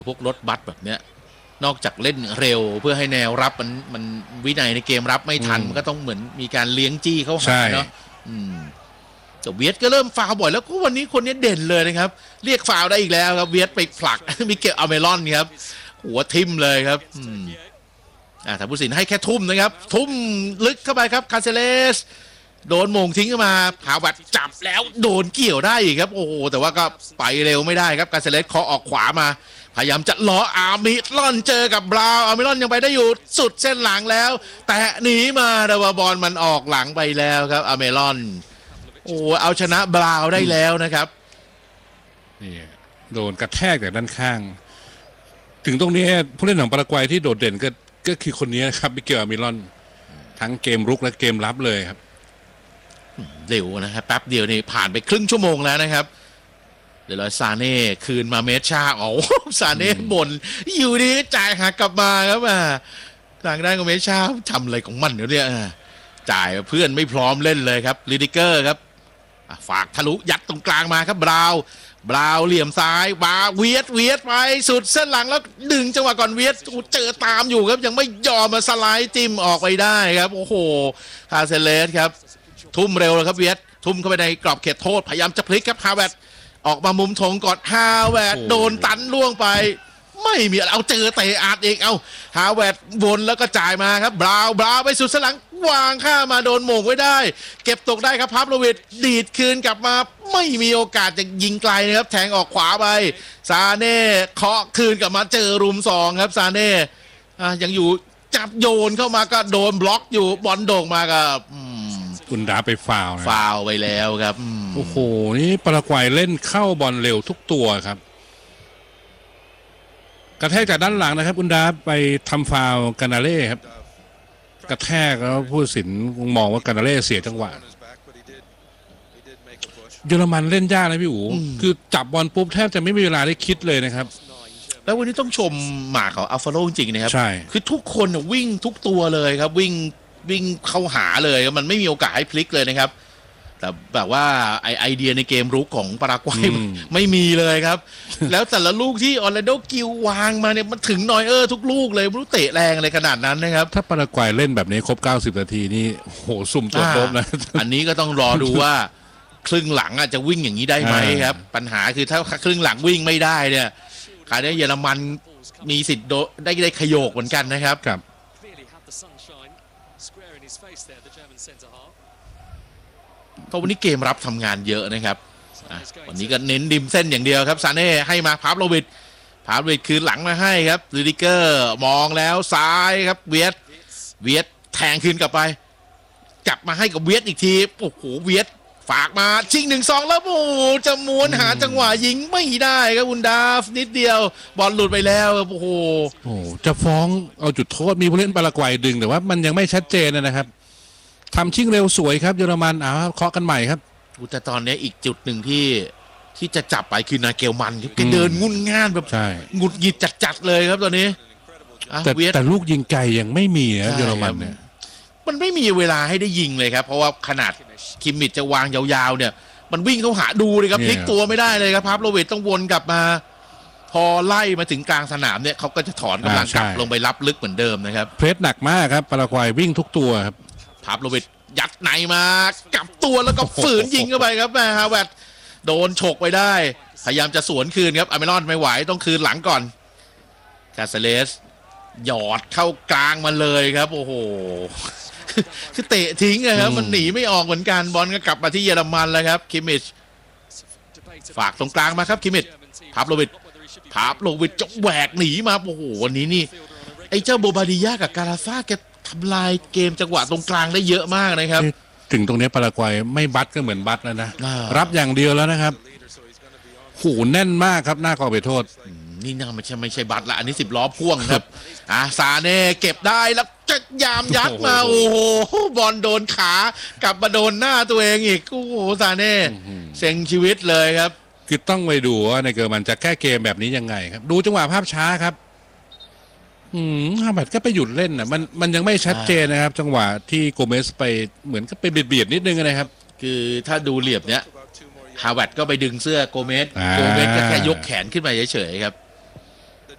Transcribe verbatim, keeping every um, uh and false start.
พวกรถบัสแบบเนี้ยนอกจากเล่นเร็วเพื่อให้แนวรับมันมันวินัยในเกมรับไม่ทันมันก็ต้องเหมือนมีการเลี้ยงจี้เข้าหาเนาะแต่เวียดก็เริ่มฟาวบ่อยแล้วก็วันนี้คนนี้เด่นเลยนะครับเรียกฟาวได้อีกแล้วครับเวียดไปผลักมิเกลอเมรอนครับหัวทิ่มเลยครับอ่าแต่ผู้สินให้แค่ทุ่มนะครับทุ่มลึกเข้าไปครับคาเซเลสโดนมงทิ้งเข้ามาหาวัดจับแล้วโดนเกี่ยวได้อีกครับโอ้โหแต่ว่าก็ไปเร็วไม่ได้ครับคาเซเลสเคาะออกขวามาพยายามจะล้ออาร์มิลอนเจอกับบราวน์อาร์มิลอนยังไปได้อยู่สุดเส้นหลังแล้วแต่หนีมาแต่ว่าบอลมันออกหลังไปแล้วครับอาร์มิลอนโอ้เอาชนะบราวน์ได้แล้วนะครับนี่โดนกระแทกจากด้านข้างถึงตรงนี้ผู้เล่นของปารากวัยที่โดดเด่นก็ก็คือคนนี้ครับมิเกลอาร์มิลอนทั้งเกมรุกและเกมรับเลยครับเร็วนะครับแป๊บเดียวนี่ผ่านไปครึ่งชั่วโมงแล้วนะครับเดี๋ยวซาเน่คืนมาเมชาอ๋อซาเน่บ่นอยู่ดีจ่ายหักกลับมาครับอ่าทางด้านของเมชาทำอะไรของมันเนี่ยจ่ายเพื่อนไม่พร้อมเล่นเลยครับลิดิเกอร์ครับฝากทะลุยัดตรงกลางมาครับบราวบราวเหลี่ยมซ้ายบาเวียดเวียดไปสุดเส้นหลังแล้วดึงจังหวะก่อนเวียดเจอตามอยู่ครับยังไม่ยอมมาสไลด์จิ้มออกไปได้ครับโอ้โหคาเซเลสครับทุ่มเร็วเลยครับเวียดทุ่มเข้าไปในกรอบเขตโทษพยายามจะพลิกครับฮาเวร์ดออกมามุมธงก่อนฮาเวร์ดโดนตันล่วงไปไม่มีเอาเจอเตะอาดเองเอาฮาเวร์ดวนแล้วก็จ่ายมาครับบราวบราวไปสุดเส้นหลังวางข้ามาโดนโหม่งไว้ได้เก็บตกได้ครับพับโลวิดดีดคืนกลับมาไม่มีโอกาสจะยิงไกลนะครับแทงออกขวาไปซาเน่เคาะคืนกลับมาเจอรุมสองครับซาเน่อ่ะยังอยู่จับโยนเข้ามาก็โดนบล็อกอยู่บอลโด่งมากับคุณดาไปฟาวล์ฟาวล์ไปแล้วครับโอ้โหนี่ปารากวัยเล่นเข้าบอลเร็วทุกตัวครับกระแทกจากด้านหลังนะครับคุณดาไปทำฟาวล์กานาเล่ครับกระแทกแล้วผู้ตัดสินมองว่ากานาเล่เสียจังหวะเยอรมันเล่นยากนะพี่อู๋คือจับบอลปุ๊บแทบจะไม่มีเวลาได้คิดเลยนะครับแล้ววันนี้ต้องชมหมากของอัลฟาโลจริงๆนะครับใช่คือทุกคนวิ่งทุกตัวเลยครับวิ่งวิ่งเข้าหาเลยมันไม่มีโอกาสให้พลิกเลยนะครับแต่แบบว่าไอไอเดียในเกมรุกของปารากวัยไม่มีเลยครับแล้วแต่ละลูกที่ออร์แลนโดกิลวางมาเนี่ยมันถึงนอยเออร์ทุกลูกเลยไม่รู้เตะแรงอะไรขนาดนั้นนะครับถ้าปารากวัยเล่นแบบนี้ครบเก้าสิบนาทีนี่โหสุ่มตัวครบนะอันนี้ก็ต้องรอดูว่าครึ่งหลังอาจจะวิ่งอย่างนี้ได้ไหมครับปัญหาคือถ้าครึ่งหลังวิ่งไม่ได้เนี่ยคราวนี้เยอรมันมีสิทธิ์ได้ได้ขยโยกเหมือนกันนะครับครับเพราะวันนี้เกมรับทำงานเยอะนะครับวันนี้ก็เน้นดิมเส้นอย่างเดียวครับซาเน่ให้มาพาฟโลวิดพาฟโลวิดคืนหลังมาให้ครับลิดิเกอร์มองแล้วซ้ายครับเวียดเวียดแทงคืนกลับไปกลับมาให้กับเวียดอีกทีโอ้โหเวียดฝากมาชิงหนึ่งสองแล้วโอ้จะม้วนหาจังหวะยิงไม่ได้ครับคุณดาฟนิดเดียวบอลหลุดไปแล้วโอ้โหโอ้จะฟ้องเอาจุดโทษมีผู้เล่นปารากวัยดึงแต่ว่ามันยังไม่ชัดเจนนะครับทำชิงเร็วสวยครับเยอรมันอ่าเคาะกันใหม่ครับแต่ตอนนี้อีกจุดหนึ่งที่ที่จะจับไปคือนาเกลมันครับแกเดินงุ่นง่านแบบหงุดหงิดจัดๆเลยครับตอนนี้แต่แต่ลูกยิงไกลยังไม่มีนะเยอรมันเนี่ยมันไม่มีเวลาให้ได้ยิงเลยครับเพราะว่าขนาดคิมมิดจะวางยาวๆเนี่ยมันวิ่งเข้าหาดูเลยครับพลิกตัวไม่ได้เลยครับพาฟโลวิดต้องวนกลับมาพอไล่มาถึงกลางสนามเนี่ยเขาก็จะถอนกำลังกลับลงไปรับลึกเหมือนเดิมนะครับเพรสหนักมากครับปารากวัยวิ่งทุกตัวครับพาฟโลวิดยัดในมากลับตัวแล้วก็ฝืนยิงเข้าไปครับแม่ฮาเวิร์ดโดนฉกไปได้พยายามจะสวนคืนครับอาร์เมรอนไม่ไหวต้องคืนหลังก่อนคาเซเลสหยอดเข้ากลางมาเลยครับโอ้โหคือเตะทิ้งนะครับมันหนีไม่ออกเหมือนกันบอลก็กลับมาที่เยอรมันแล้วครับคิมมิชฝากตรงกลางมาครับคิมมิชพาฟโลวิดพาฟโลวิดจะแหวกหนีมาโอ้โหวันนี้นี่ไอ้เจ้าโบบาดิยากับกาลาซ่าแกทำลายเกมจังหวะตรงกลางได้เยอะมากนะครับถึงตรงนี้ปารากวัยไม่บัดก็เหมือนบัดแล้วนะรับอย่างเดียวแล้วนะครับหูแน่นมากครับหน้ากรอบเขตโทษนี่น่าไม่ใช่ไม่ใช่บัตรละอันนี้สิบล้อพ่วงครับอ่าซาเน่เก็บได้แล้วจะยามยัดมาโอ้โหบอลโดนขากลับมาโดนหน้าตัวเองอีกโอ้โหซาเน่เซ็งชีวิตเลยครับคือต้องไปดูว่าในเกมมันจะแก้เกมแบบนี้ยังไงครับดูจังหวะภาพช้าครับอืมฮาเวิร์ดก็ไปหยุดเล่นนะมันมันยังไม่ชัดเจนนะครับจังหวะที่โกเมสไปเหมือนก็ไปเบียดๆนิดนึงนะครับคือถ้าดูเหลี่ยมเนี้ยฮาเวิร์ดก็ไปดึงเสื้อโกเมสโกเมสก็แค่ยกแขนขึ้นมาเฉยๆครับ